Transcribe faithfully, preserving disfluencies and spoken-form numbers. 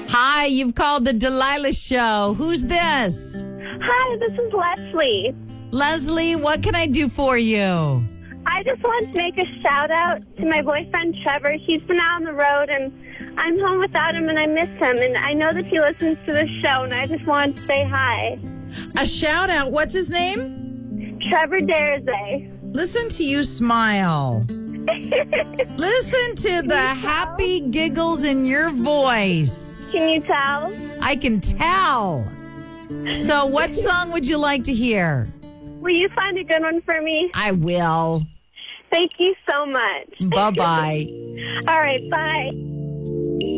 Hi, you've called the Delilah Show. Who's this? Hi, this is Leslie. Leslie, what can I do for you? I just want to make a shout out to my boyfriend Trevor. He's been out on the road and I'm home without him and I miss him. And I know that he listens to the show and I just want to say hi. A shout out. What's his name? Trevor Darazay. Listen to you smile. Listen to the happy giggles in your voice. Can you tell? I can tell. So what song would you like to hear? Will you find a good one for me? I will. Thank you so much. Bye-bye. All right, bye.